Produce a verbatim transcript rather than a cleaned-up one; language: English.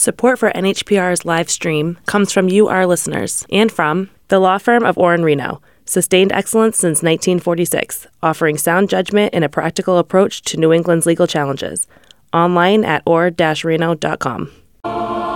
Support for N H P R's live stream comes from you, our listeners, and from the law firm of Orr and Reno. Sustained excellence since nineteen forty-six, offering sound judgment and a practical approach to New England's legal challenges. Online at orr dash reno dot com.